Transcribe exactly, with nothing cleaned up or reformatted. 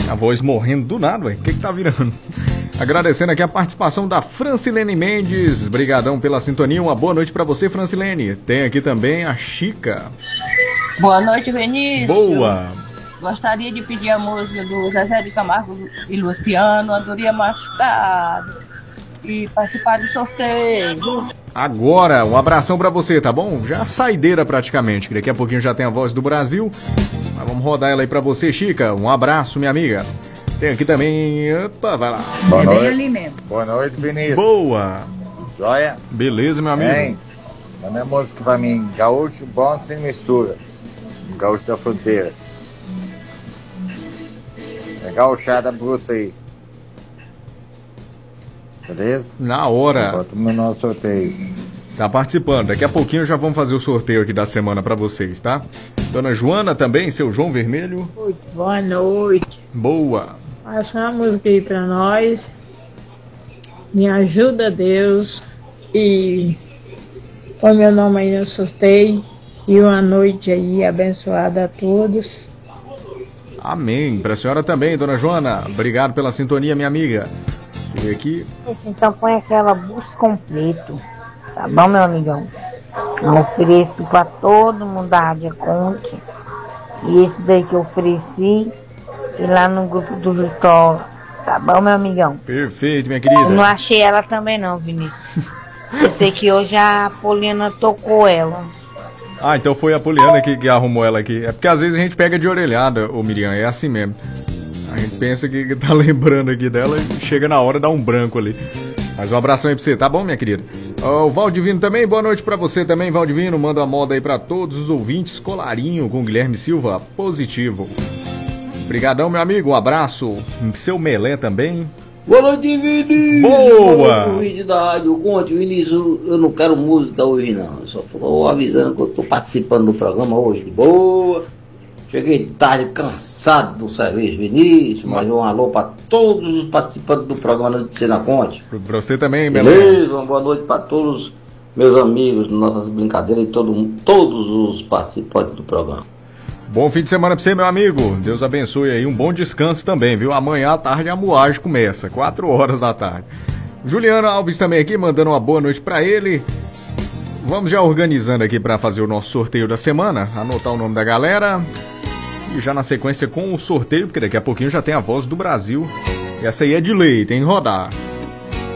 A voz morrendo do nada, ué. O que que tá virando? Agradecendo aqui a participação da Francilene Mendes. Brigadão pela sintonia. Uma boa noite pra você, Francilene. Tem aqui também a Chica. Boa noite, Vinícius. Boa. Gostaria de pedir a música do Zezé de Camargo e Luciano, Andorinha Machucada, e participar do sorteio. Agora, um abração pra você, tá bom? Já saideira praticamente, que daqui a pouquinho já tem a Voz do Brasil. Mas vamos rodar ela aí pra você, Chica. Um abraço, minha amiga. Tem aqui também... Opa, vai lá. Boa noite. Ali mesmo. Boa noite, Vinícius. Boa. Joia? Beleza, meu amigo. Bem, a minha música pra mim, gaúcho bom sem mistura. Gaúcho da fronteira. É gauchada bruta aí. Beleza? Na hora. Bota no nosso sorteio. Tá participando. Daqui a pouquinho já vamos fazer o sorteio aqui da semana pra vocês, tá? Dona Joana também, seu João Vermelho. Boa noite. Boa. Passa uma música aí pra nós. Me ajuda, Deus. E põe meu nome aí no sorteio. E uma noite aí abençoada a todos. Amém. Pra senhora também, Dona Joana. Obrigado pela sintonia, minha amiga. Deixa eu ver aqui. Então põe aquela bus completo. Tá bom, meu amigão? Eu ofereço pra todo mundo da Rádio Conte. E esse daí que eu ofereci. E lá no grupo do Vitória. Tá bom, meu amigão? Perfeito, minha querida. Eu não achei ela também não, Vinícius. Eu sei que hoje a Poliana tocou ela. Ah, então foi a Poliana que, que arrumou ela aqui. É porque às vezes a gente pega de orelhada, ô Miriam, é assim mesmo. A gente pensa que tá lembrando aqui dela e chega na hora dá um branco ali. Mas um abração aí pra você, tá bom, minha querida? Ó, o Valdivino também, boa noite pra você também, Valdivino. Manda uma moda aí pra todos os ouvintes. Colarinho com Guilherme Silva, positivo. Obrigadão, meu amigo, um abraço. Seu Melé também. Boa noite, Vinícius! Boa! No vídeo da Rádio Conte, Vinícius, eu não quero música hoje não. Eu só estou avisando que eu estou participando do programa hoje de boa. Cheguei tarde, cansado do serviço, Vinícius, mas um alô para todos os participantes do programa Notícia na Conte. Pra você também, Melé. Beleza, uma boa noite para todos os meus amigos, nossas brincadeiras e todo, todos os participantes do programa. Bom fim de semana pra você, meu amigo. Deus abençoe aí. Um bom descanso também, viu? Amanhã à tarde a moagem começa. quatro horas da tarde. Juliano Alves também aqui, mandando uma boa noite pra ele. Vamos já organizando aqui pra fazer o nosso sorteio da semana. Anotar o nome da galera. E já na sequência com o sorteio, porque daqui a pouquinho já tem a Voz do Brasil. E essa aí é de lei, tem que rodar.